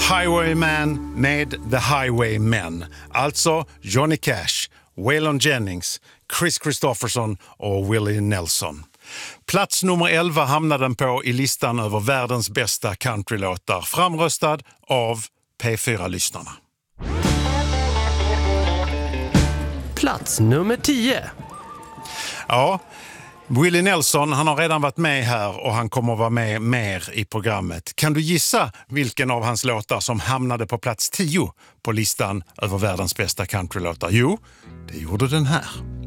Highwayman med The Highwaymen. Alltså Johnny Cash, Waylon Jennings, Chris Christopherson och Willie Nelson. Plats nummer 11 hamnade den på i listan över världens bästa countrylåtar, framröstad av P4-lyssnarna. Plats nummer 10. Ja, Willie Nelson, han har redan varit med här och han kommer att vara med mer i programmet. Kan du gissa vilken av hans låtar som hamnade på plats 10 på listan över världens bästa countrylåtar? Jo, det gjorde den här.